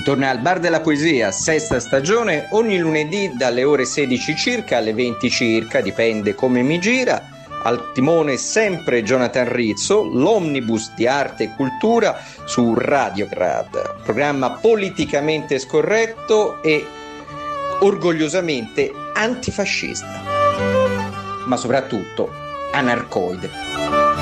Torna al Bar della Poesia, sesta stagione, ogni lunedì dalle ore 16 circa alle 20 circa, dipende come mi gira. Al timone sempre Jonathan Rizzo, l'omnibus di arte e cultura su Radiograd, programma politicamente scorretto e orgogliosamente antifascista, ma soprattutto anarcoide.